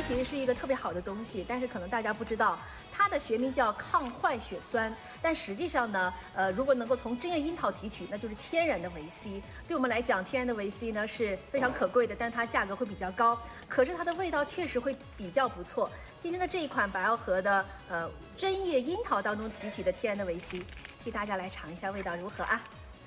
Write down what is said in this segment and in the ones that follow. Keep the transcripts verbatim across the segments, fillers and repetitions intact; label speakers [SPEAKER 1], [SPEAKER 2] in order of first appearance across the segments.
[SPEAKER 1] 其实是一个特别好的东西，但是可能大家不知道，它的学名叫抗坏血酸，但实际上呢，呃，如果能够从针叶樱桃提取，那就是天然的维 C。对我们来讲，天然的维 C 呢是非常可贵的，但是它价格会比较高，可是它的味道确实会比较不错。今天的这一款百奥和的呃针叶樱桃当中提取的天然的维 C， 替大家来尝一下味道如何啊？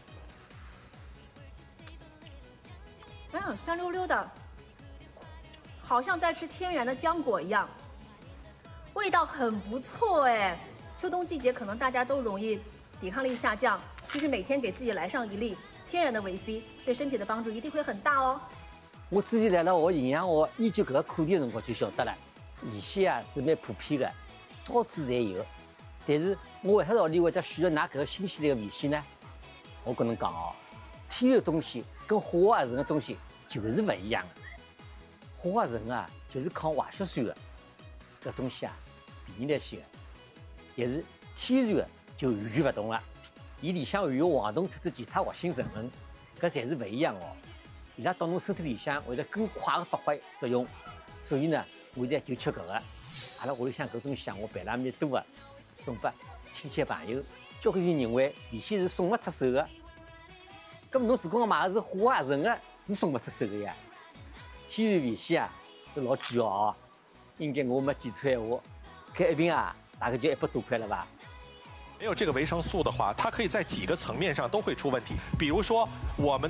[SPEAKER 1] 嗯，酸溜溜的。 好像在吃天然的浆果一样，味道很不错哎。秋冬季节可能大家都容易抵抗力下降，其实每天给自己来上一粒天然的维 C， 对身体的帮助一定会很大哦。
[SPEAKER 2] 我之前来了学营养学研究搿个课题的辰光就晓得了，维 C 啊是蛮普遍的，到处侪有。但是我为啥道理会得选择拿搿个新鲜的维 C 呢？我跟侬讲哦，天然的东西跟化学合成的东西就是不一样的。 化学合成啊，就是抗坏血酸的，搿东西啊，便宜来些的。但是天然的就完全勿同了，伊里向含有黄酮特质其他活性成分，搿侪是勿一样哦。伊拉到侬身体里向会得更快的发挥作用，所以呢，我现在就吃搿个。阿拉屋里向搿东西啊，我备了蛮多的，送拨亲戚朋友。交关人认为维 C是送勿出手的，搿么侬如果买的是化学合成的，是送勿出手的呀。 天然维 C 啊，是老贵哦，应该我没记错闲话，搿一瓶啊，大概就一百多块了吧。
[SPEAKER 3] 没有这个维生素的话，它可以在几个层面上都会出问题，比如说我们。